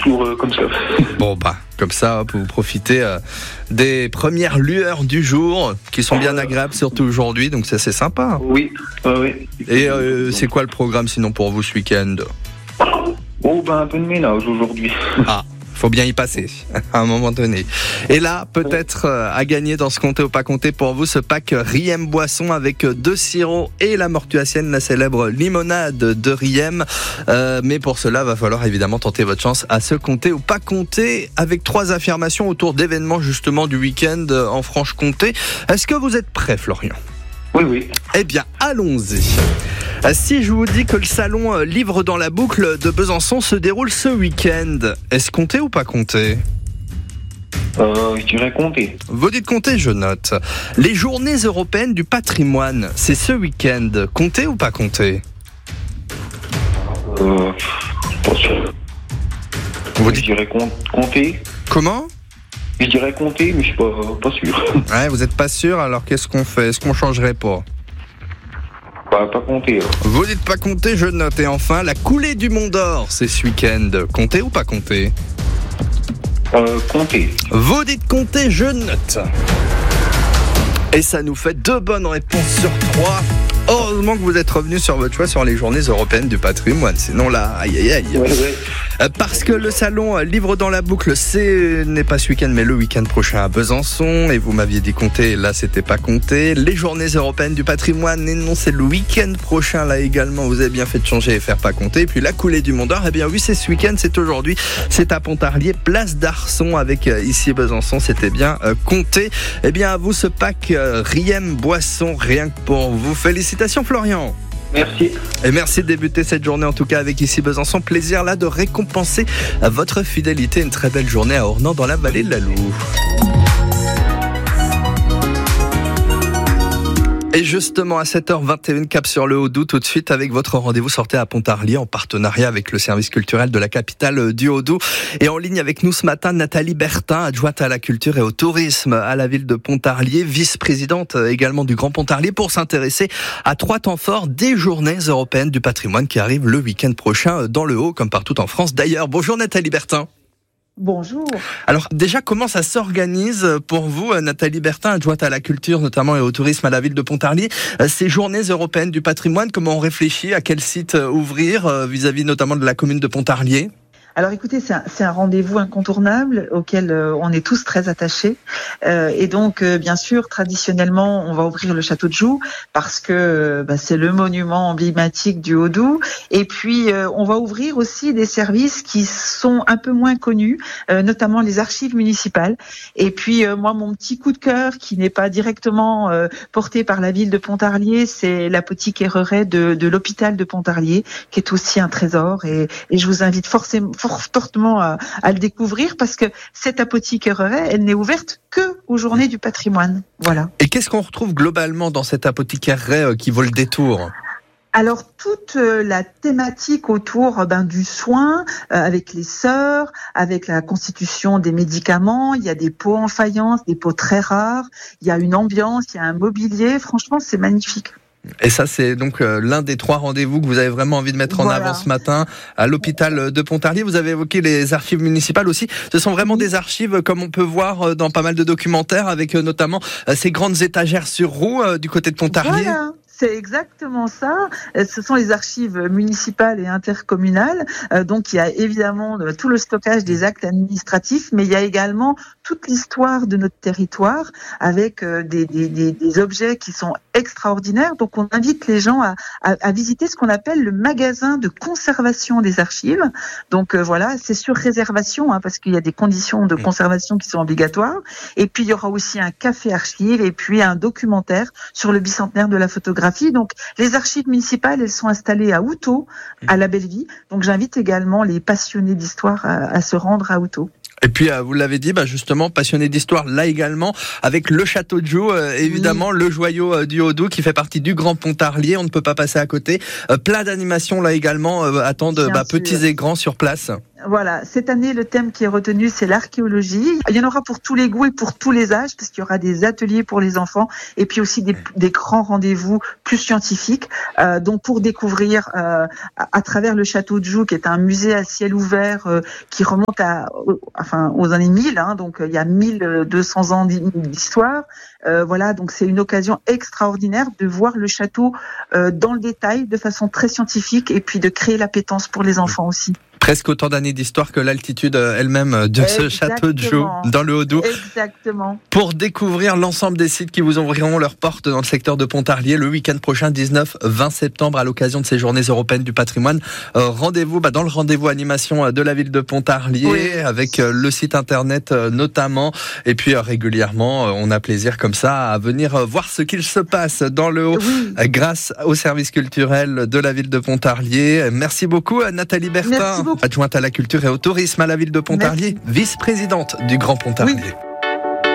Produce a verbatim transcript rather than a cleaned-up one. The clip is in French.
toujours euh, comme ça. Bon bah, comme ça, hop, vous profitez euh, des premières lueurs du jour, qui sont bien agréables, surtout aujourd'hui, donc c'est assez sympa. Oui, ouais, oui. Et euh, c'est quoi le programme sinon pour vous ce week-end ? Oh, ben un peu de ménage aujourd'hui. Ah, faut bien y passer, à un moment donné. Et là, peut-être euh, à gagner dans ce compter ou pas compter pour vous, ce pack Riem Boisson avec deux sirops et la mortuacienne, la célèbre limonade de Riem. Euh, mais pour cela, va falloir évidemment tenter votre chance à ce compter ou pas compter avec trois affirmations autour d'événements justement du week-end en Franche-Comté. Est-ce que vous êtes prêt, Florian ? Oui, oui. Eh bien, allons-y. Si je vous dis que le salon Livre dans la boucle de Besançon se déroule ce week-end, est-ce compter ou pas compter ? Euh, je dirais compter. Vous dites compter, je note. Les journées européennes du patrimoine, c'est ce week-end. Compter ou pas compter ? Euh, pas sûr. Vous Je dites dirais com- compter. comment ? Je dirais compter, mais je suis pas, pas sûr. Ouais, vous êtes pas sûr, alors qu'est-ce qu'on fait ? Est-ce qu'on changerait pas ? Pas, pas compter. Alors. Vous dites pas compter, je note. Et enfin, la coulée du Mont d'Or, c'est ce week-end. Compter ou pas compter ? Euh, compter. Vous dites compter, je note. Et ça nous fait deux bonnes réponses sur trois. Heureusement que vous êtes revenu sur votre choix sur les journées européennes du patrimoine. Sinon là, aïe aïe aïe. Ouais, ouais. Parce que le salon Livre dans la boucle, c'est n'est pas ce week-end, mais le week-end prochain à Besançon. Et vous m'aviez dit compter, là c'était pas compté. Les journées européennes du patrimoine, et non, c'est le week-end prochain là également. Vous avez bien fait de changer et faire pas compter. Et puis la coulée du Mont d'Or, eh bien oui, c'est ce week-end, c'est aujourd'hui. C'est à Pontarlier, place d'Arson, avec euh, ici Besançon, c'était bien euh, compté. Eh bien à vous ce pack euh, Riem Boisson, rien que pour vous. Félicitations Florian. Merci. Et merci de débuter cette journée en tout cas avec ici Besançon. Plaisir là de récompenser votre fidélité. Une très belle journée à Ornans dans la vallée de la Loue. Et justement à sept heures vingt et une, cap sur le Haut-Doubs, tout de suite avec votre rendez-vous Sortez à Pontarlier en partenariat avec le service culturel de la capitale du Haut-Doubs. Et en ligne avec nous ce matin, Nathalie Bertin, adjointe à la culture et au tourisme à la ville de Pontarlier, vice-présidente également du Grand Pontarlier, pour s'intéresser à trois temps forts des journées européennes du patrimoine qui arrivent le week-end prochain dans le Haut, comme partout en France d'ailleurs. Bonjour Nathalie Bertin. Bonjour. Alors déjà, comment ça s'organise pour vous, Nathalie Bertin, adjointe à la culture notamment et au tourisme à la ville de Pontarlier, ces journées européennes du patrimoine? Comment on réfléchit à quel site ouvrir vis-à-vis notamment de la commune de Pontarlier? Alors écoutez, c'est un, c'est un rendez-vous incontournable auquel euh, on est tous très attachés. Euh, et donc, euh, bien sûr, traditionnellement, on va ouvrir le château de Joux parce que euh, bah, c'est le monument emblématique du Haut-Doubs. Et puis, euh, on va ouvrir aussi des services qui sont un peu moins connus, euh, notamment les archives municipales. Et puis, euh, moi, mon petit coup de cœur, qui n'est pas directement euh, porté par la ville de Pontarlier, c'est l'apothique Herreret de, de l'hôpital de Pontarlier, qui est aussi un trésor. Et, et je vous invite forcément fortement à, à le découvrir parce que cette apothique Herreret, elle n'est ouverte que aux journées du patrimoine. Voilà. Et qu'est-ce qu'on retrouve globalement dans cette apothique Herreret qui vaut le détour ? Alors toute la thématique autour ben, du soin, euh, avec les sœurs, avec la constitution des médicaments, il y a des pots en faïence, des pots très rares, il y a une ambiance, il y a un mobilier, franchement c'est magnifique. Et ça, c'est donc euh, l'un des trois rendez-vous que vous avez vraiment envie de mettre en voilà. avant ce matin à l'hôpital de Pontarlier. Vous avez évoqué les archives municipales aussi. Ce sont vraiment des archives comme on peut voir dans pas mal de documentaires, avec euh, notamment euh, ces grandes étagères sur roues euh, du côté de Pontarlier. Voilà. C'est exactement ça. Ce sont les archives municipales et intercommunales. Euh, donc, il y a évidemment tout le stockage des actes administratifs, mais il y a également toute l'histoire de notre territoire avec euh, des, des, des, des objets qui sont extraordinaires. Donc, on invite les gens à, à, à visiter ce qu'on appelle le magasin de conservation des archives. Donc, euh, voilà, c'est sur réservation, hein, parce qu'il y a des conditions de conservation qui sont obligatoires. Et puis, il y aura aussi un café archive et puis un documentaire sur le bicentenaire de la photographie. Donc, les archives municipales, elles sont installées à Houtot, à la Bellevie. Donc, j'invite également les passionnés d'histoire à, à se rendre à Houtot. Et puis, euh, vous l'avez dit, bah justement, passionné d'histoire, là également, avec le château de Joux, euh, évidemment, oui. Le joyau euh, du Haut-Doubs qui fait partie du Grand Pontarlier, on ne peut pas passer à côté. Euh, plein d'animations là également, euh, attendent bah, petits et grands sur place. Voilà, cette année, le thème qui est retenu, c'est l'archéologie. Il y en aura pour tous les goûts et pour tous les âges, parce qu'il y aura des ateliers pour les enfants et puis aussi des, des grands rendez-vous plus scientifiques. Euh, donc, pour découvrir euh, à, à travers le château de Joux, qui est un musée à ciel ouvert euh, qui remonte à, enfin, aux années mille, hein, donc il y a mille deux cents ans d'histoire. Euh, voilà, donc c'est une occasion extraordinaire de voir le château euh, dans le détail, de façon très scientifique, et puis de créer l'appétence pour les enfants aussi. Presque autant d'années d'histoire que l'altitude elle-même de ce Exactement. château de Joux, dans le Haut-Doubs. Exactement. Pour découvrir l'ensemble des sites qui vous ouvriront leurs portes dans le secteur de Pontarlier le week-end prochain, dix-neuf vingt septembre, à l'occasion de ces journées européennes du patrimoine. Euh, rendez-vous bah, dans le rendez-vous animation de la ville de Pontarlier, oui. avec euh, le site internet euh, notamment. Et puis euh, régulièrement, euh, on a plaisir comme ça à venir euh, voir ce qu'il se passe dans le Haut, oui. euh, grâce au service culturel de la ville de Pontarlier. Merci beaucoup Nathalie Bertin, adjointe à la culture et au tourisme à la ville de Pontarlier, Merci. vice-présidente du Grand Pontarlier. Oui.